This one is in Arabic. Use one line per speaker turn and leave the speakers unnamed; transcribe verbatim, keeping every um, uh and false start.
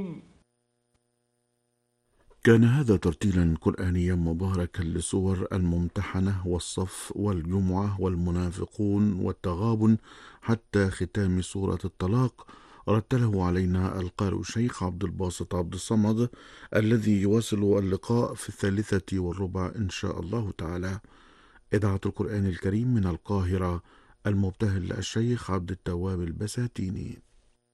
كان هذا ترتيلا قرآنيا مباركا لسور الممتحنة والصف والجمعة والمنافقون والتغابن حتى ختام سورة الطلاق. رتله علينا القارئ الشيخ عبد الباسط عبد الصمد، الذي يواصل اللقاء في الثالثة والربع إن شاء الله تعالى. إذاعة القرآن الكريم من القاهرة، المبتهل الشيخ عبد التواب البساتيني.